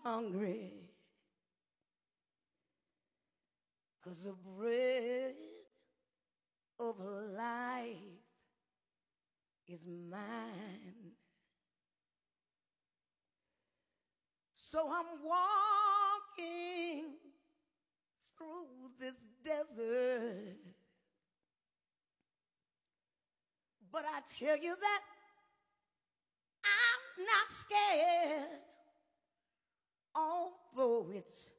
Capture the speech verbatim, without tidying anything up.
hungry, 'cause the bread of life is mine. So I'm walking through this desert, but I tell you that I'm not scared, although it's